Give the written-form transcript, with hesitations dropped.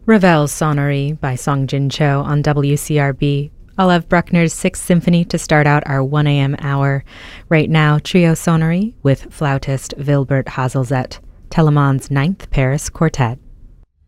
Ravel's Sonnerie by Songjin Cho on WCRB. Olev Bruckner's Sixth Symphony to start out our 1 a.m. hour. Right now, Trio Sonnerie with flautist Wilbert Hazelzet, Telemann's Ninth Paris Quartet.